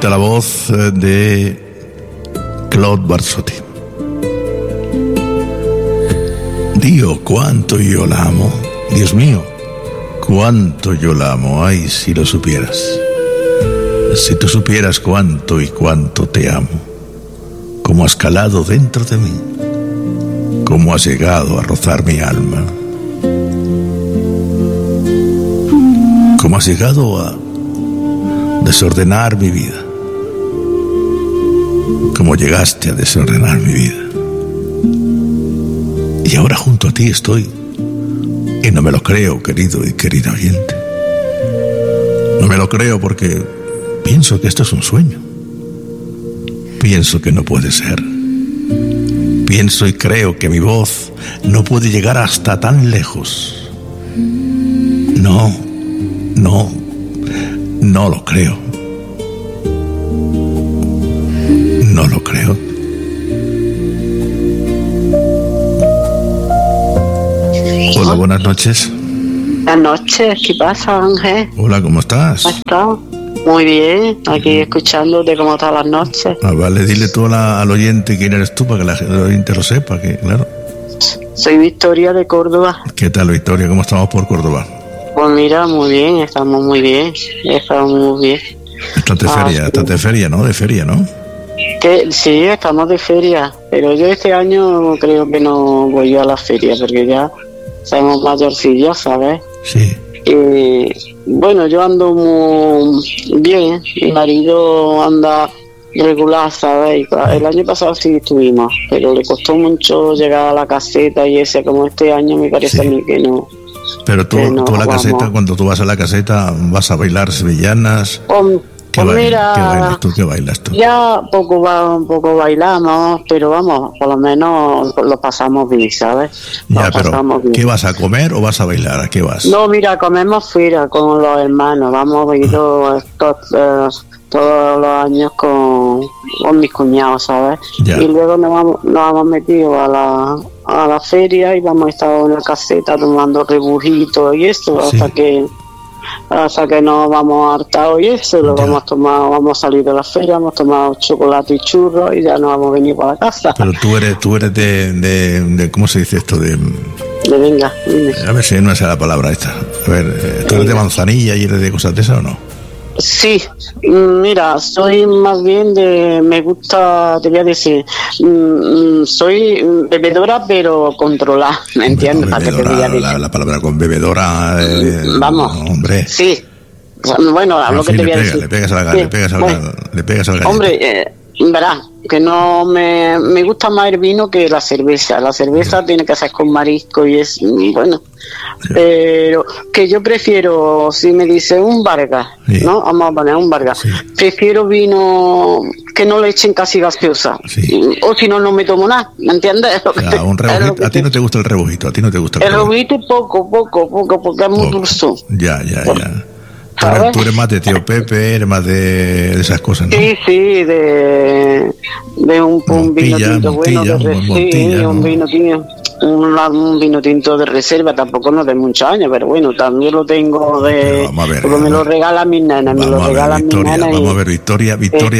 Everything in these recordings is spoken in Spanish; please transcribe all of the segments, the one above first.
bonita la voz de Claude Barzotti. Dios, cuánto yo la amo. Dios mío, cuánto yo la amo. Ay, si lo supieras. Si tú supieras cuánto y cuánto te amo. Cómo has calado dentro de mí. Cómo has llegado a rozar mi alma. Cómo has llegado a desordenar mi vida. Cómo llegaste a desordenar mi vida. Y ahora junto a ti estoy. Y no me lo creo, querido y querida oyente. No me lo creo porque pienso que esto es un sueño. Pienso que no puede ser. Pienso y creo que mi voz no puede llegar hasta tan lejos. No lo creo. No lo creo. Hola, buenas noches. Buenas noches, ¿qué pasa, Ángel? Hola, ¿cómo estás? ¿Cómo estás? Muy bien, aquí escuchándote como todas las noches. Vale, dile tú al oyente quién eres tú para que el oyente lo sepa, que claro. Soy Victoria de Córdoba. ¿Qué tal, Victoria? ¿Cómo estamos por Córdoba? Pues mira, muy bien, estamos muy bien. Estás de feria, ¿no? De feria, ¿no? Sí, estamos de feria, pero yo este año creo que no voy a la feria porque ya somos mayorcillos, ¿sabes? Sí. Bueno, yo ando muy bien, mi marido anda regular, ¿sabes? El año pasado sí estuvimos, pero le costó mucho llegar a la caseta y ese, como este año me parece a mí que no. Pero tú a la caseta, cuando tú vas a la caseta, vas a bailar sevillanas. ¿Qué bailas tú? Ya poco bailamos, pero vamos, por lo menos lo pasamos bien, ¿sabes? Ya, pero ¿qué vas a comer o vas a bailar? ¿A qué vas? No, mira, comemos fuera con los hermanos, vamos ido todos los años con mis cuñados, ¿sabes? Ya. Y luego nos hemos metido a la feria y vamos a estar en la caseta tomando rebujitos y esto, sí. hasta que nos vamos hartados y eso, lo vamos a salir de la feria, hemos tomado chocolate y churros y ya nos hemos venido para la casa. Pero tú eres de ¿cómo se dice esto? De venga, dime. A ver si no es la palabra esta. A ver, ¿tú eres de manzanilla y eres de cosas de esas o no? Sí, mira, soy más bien me gusta, te voy a decir, soy bebedora pero controlada, ¿me entiendes? La palabra con bebedora, vamos, hombre. Sí, bueno, lo que te voy a decir. Le pegas al gallo. Hombre, verás, que no me gusta más el vino que la cerveza. La cerveza tiene que ser con marisco y es bueno. Sí. Pero que yo prefiero, si me dice un Vargas, sí. ¿No? Vamos a poner un Vargas. Sí. Prefiero vino que no le echen casi gaseosa. Sí. O si no, no me tomo nada, ¿me entiendes? Un rebujito. A ti no te gusta el rebujito, El rebujito poco, porque es muy dulce. Ya. Tú eres más de Tío Pepe, eres más de esas cosas, ¿no? Sí, de un vino tinto bueno, un vino tinto de reserva, tampoco no de muchos años, pero bueno, también lo tengo porque me lo regalan mis nenas, Vamos a ver, Victoria.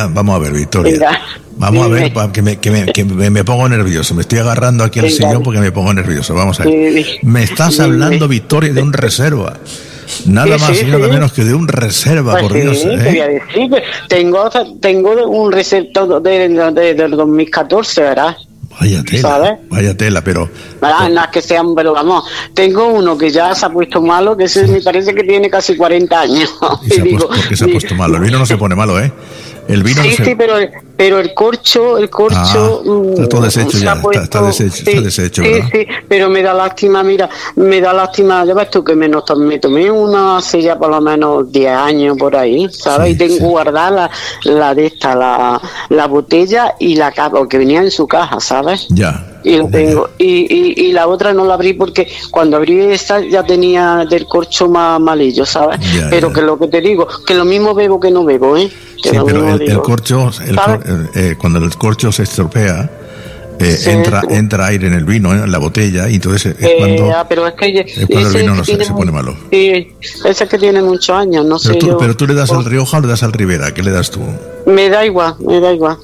Vamos a ver, que me pongo nervioso. Me estoy agarrando aquí al sillón porque me pongo nervioso. Vamos a ver. Me estás hablando, Victoria, de un reserva. Nada más y nada menos que de un reserva, pues por Dios. Te voy a decir, tengo un reserva del 2014, ¿verdad? Vaya tela, pero... No es que sean, pero vamos, tengo uno que ya se ha puesto malo, que me parece que tiene casi 40 años. ¿Por qué se ha puesto malo? El vino no se pone malo, ¿eh? El vino pero el corcho está todo deshecho ya, está deshecho, ¿verdad? Sí, pero me da lástima, ya ves tú que me tomé una hace ya por lo menos 10 años por ahí, ¿sabes? Y tengo guardada la botella y la capa, que venía en su caja, ¿sabes? Ya. Y lo tengo. Y la otra no la abrí porque cuando abrí esta ya tenía del corcho más malillo, ¿sabes? Pero que lo que te digo, que lo mismo bebo que no bebo, ¿eh? Sí, pero el corcho, cuando el corcho se estropea, entra aire en el vino, en la botella, y entonces es cuando, pero es que el vino se pone malo. Sí, ese que tiene muchos años, no sé. Pero tú le das al Rioja o le das al Ribera, ¿qué le das tú? Me da igual. A mí me da igual,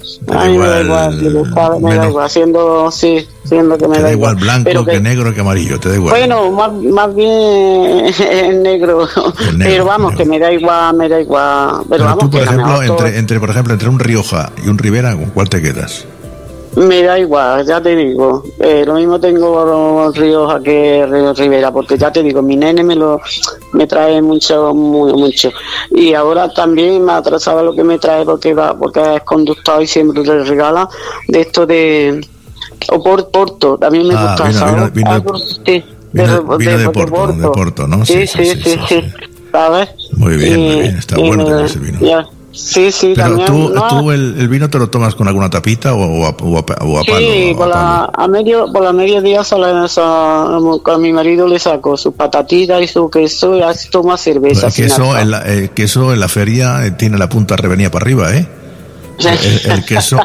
siendo que me da igual. Blanco que negro que amarillo, te da igual. Bueno, más bien el negro, pero vamos, que me da igual. Pero vamos, tú, por ejemplo, entre un Rioja y un Ribera, ¿con cuál te quedas? Me da igual, ya te digo. Lo mismo tengo Rioja que Ribera, porque ya te digo, mi nene me trae mucho. Y ahora también me ha atrasado lo que me trae porque es conductor y siempre le regala de esto de Porto. También me gusta, ¿sabes? Vino de Porto, ¿no? Sí. ¿Sabes? Muy bien, está bueno ese vino. Ya. Sí, pero también. ¿Tú el vino te lo tomas con alguna tapita o a palo? Sí, por la mediodía con mi marido le saco sus patatitas y su queso y así toma cerveza. El queso en la feria tiene la punta revenida para arriba, ¿eh? El queso.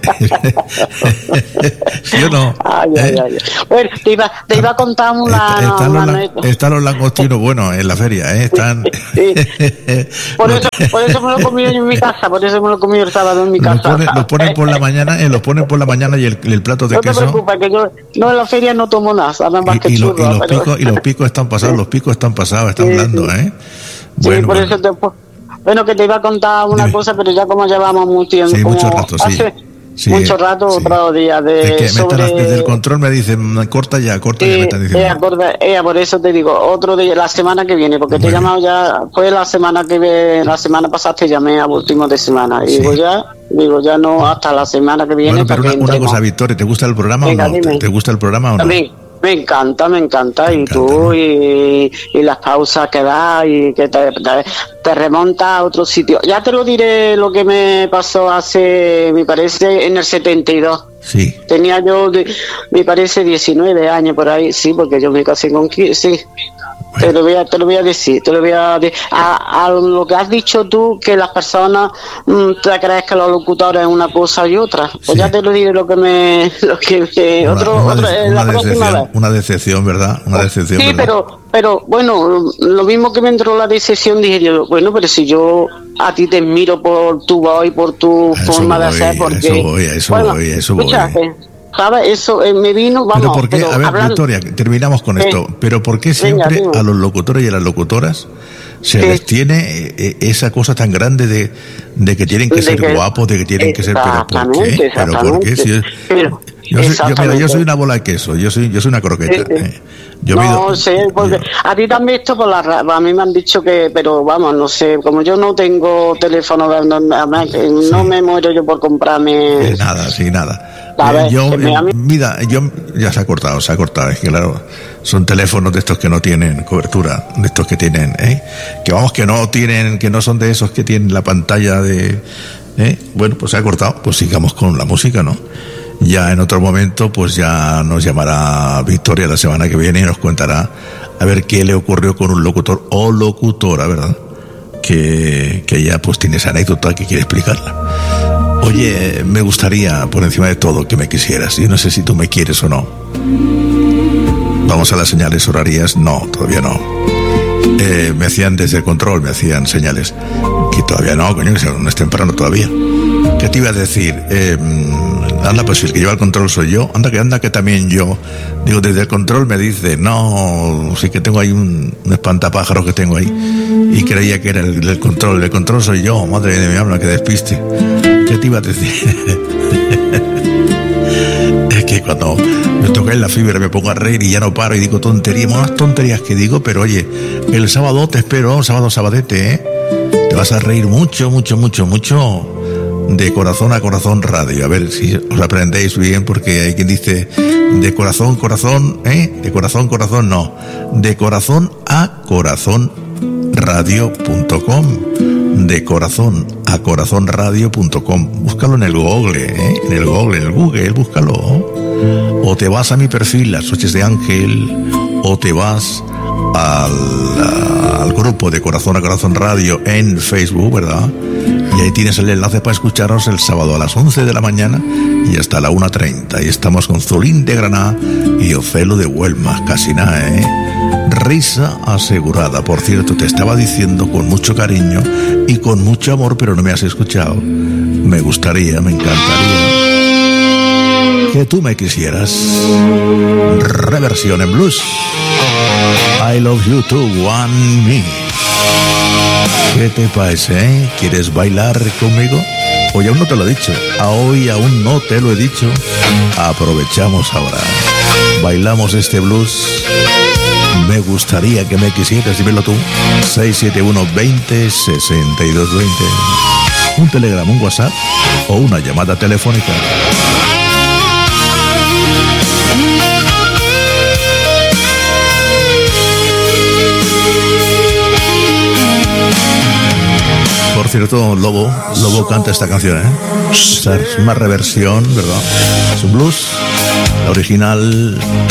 ¿Sí o no? Ay. Bueno, te iba a contar están los langostinos buenos en la feria, ¿eh? Están. Sí. Por eso me lo comí yo en mi casa, por eso me lo comí el sábado en mi casa. Los ponen por la mañana, y el plato de queso. No te preocupes, que yo en la feria no tomo nada, además que churros. Y los picos están pasados, están blandos, ¿eh? Bueno, por eso Bueno, que te iba a contar una cosa, pero ya como llevamos mucho tiempo. Sí, mucho rato, mucho rato, otro día. Desde el control me dicen, corta ya, me están diciendo. Por eso te digo, otro día, la semana que viene, porque te he llamado ya, fue la semana pasada te llamé a último de semana. Y digo ya no, hasta la semana que viene. Bueno, pero una cosa, Victoria, ¿te gusta el programa o no? ¿Te gusta el programa o no? Me encanta. Y tú, y las pausas que das y que te remonta a otro sitio. Ya te lo diré lo que me pasó me parece, en el 72. Sí. Tenía yo, me parece, 19 años por ahí, sí, porque yo me casé con 15, sí. Te lo voy a decir. A lo que has dicho tú, que las personas te crees que los locutores es una cosa y otra. Pues ya te lo diré una decepción, ¿verdad? Sí, ¿verdad? pero bueno, lo mismo que me entró la decepción, dije yo, bueno, pero si yo a ti te admiro por tu voz y por tu forma de hacer, porque... Eso voy. ¿Sabes? Eso me vino, vamos. Pero ¿por qué? A ver, Victoria, terminamos con esto. Pero ¿por qué siempre a los locutores y a las locutoras se les tiene esa cosa tan grande de que tienen que ser guapos, de que tienen que ser... ¿Pero por qué? ¿Pero por qué? Yo soy una bola de queso, yo soy una croqueta. No sé, porque a ti también esto a mí me han dicho que, pero vamos, no sé, como yo no tengo teléfono, no me muero yo por comprarme... Nada. Ya se ha cortado, es que claro, son teléfonos de estos que no tienen cobertura, de estos que tienen, que no son de esos que tienen la pantalla bueno, pues se ha cortado, pues sigamos con la música, ¿no? Ya en otro momento, pues ya nos llamará Victoria la semana que viene y nos contará a ver qué le ocurrió con un locutor o locutora, ¿verdad? Que ya pues tiene esa anécdota que quiere explicarla. Oye, me gustaría, por encima de todo, que me quisieras. Yo no sé si tú me quieres o no. Vamos a las señales horarias. No, todavía no. Me hacían desde el control, me hacían señales. Que todavía no, coño, que no es temprano todavía. ¿Qué te iba a decir? Anda, pues si el que lleva el control soy yo. Anda que también yo. Digo, desde el control me dice, no, sí que tengo ahí un espantapájaros que tengo ahí. Y creía que era el control. El control soy yo. Madre de mi alma, que despiste. ¿Qué te iba a decir? Es que cuando me toca en la fibra me pongo a reír y ya no paro y digo tonterías, más tonterías que digo, pero oye, el sábado te espero, sabadete, te vas a reír mucho, de corazón a corazón radio, a ver si os aprendéis bien, porque hay quien dice de corazón, de corazón, no, de corazón a corazón radio.com, de corazón a corazonradio.com. Búscalo en el Google, en el Google, búscalo. O te vas a mi perfil, Las Noches de Ángel, o te vas al grupo de Corazón a Corazón Radio en Facebook, ¿verdad? Y ahí tienes el enlace para escucharnos el sábado a las 11 de la mañana y hasta la 1:30. Y estamos con Zulín de Granada y Ocelo de Huelma. Casi nada, ¿eh? Risa asegurada. Por cierto, te estaba diciendo con mucho cariño y con mucho amor, pero no me has escuchado. Me gustaría, me encantaría que tú me quisieras. Reversión en blues. I love you too, want me. ¿Qué te parece, eh? ¿Quieres bailar conmigo? Hoy aún no te lo he dicho. Hoy aún no te lo he dicho. Aprovechamos ahora. Bailamos este blues. Me gustaría que me quisieras. Dímelo tú. 671 20 62 20. Un telegrama, un WhatsApp o una llamada telefónica. Por cierto, Lobo canta esta canción, ¿eh? Esta es una reversión, ¿verdad? Es un blues. La original